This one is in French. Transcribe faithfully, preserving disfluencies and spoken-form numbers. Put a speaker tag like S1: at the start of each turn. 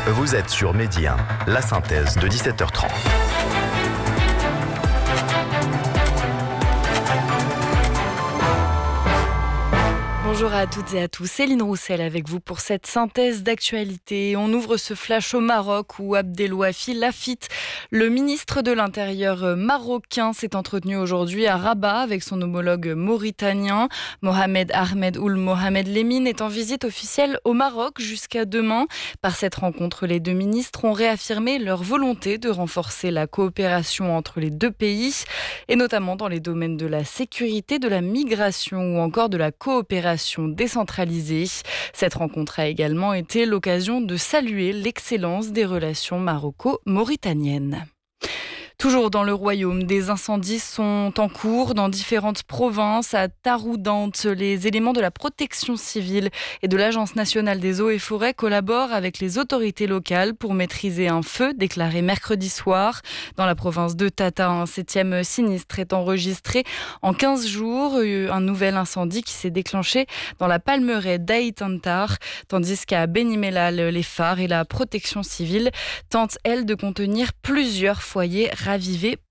S1: Vous êtes sur Medi un, la synthèse de dix-sept heures trente.
S2: Bonjour à toutes et à tous, Céline Roussel avec vous pour cette synthèse d'actualité. On ouvre ce flash au Maroc où Abdelouafi Lafitte, le ministre de l'Intérieur marocain, s'est entretenu aujourd'hui à Rabat avec son homologue mauritanien. Mohamed Ahmed Ould Mohamed Lemine est en visite officielle au Maroc jusqu'à demain. Par cette rencontre, les deux ministres ont réaffirmé leur volonté de renforcer la coopération entre les deux pays et notamment dans les domaines de la sécurité, de la migration ou encore de la coopération décentralisée. Cette rencontre a également été l'occasion de saluer l'excellence des relations maroco-mauritaniennes. Toujours dans le royaume, des incendies sont en cours dans différentes provinces. À Taroudante, les éléments de la protection civile et de l'Agence nationale des eaux et forêts collaborent avec les autorités locales pour maîtriser un feu déclaré mercredi soir. Dans la province de Tata, un septième sinistre est enregistré en quinze jours. Un nouvel incendie qui s'est déclenché dans la palmeraie d'Aïtantar, tandis qu'à Benimelal, les phares et la protection civile tentent, elles, de contenir plusieurs foyers ravivés